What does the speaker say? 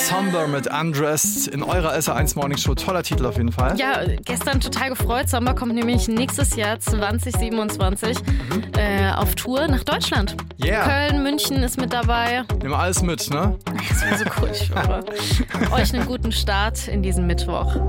Somber mit Undressed in eurer SR1 Morning Show. Toller Titel auf jeden Fall. Ja, gestern total gefreut. Sommer kommt nämlich nächstes Jahr 2027 auf Tour nach Deutschland. Yeah. Köln, München ist mit dabei. Nimm alles mit, ne? Das wäre so cool, ich schwöre. Euch einen guten Start in diesen Mittwoch.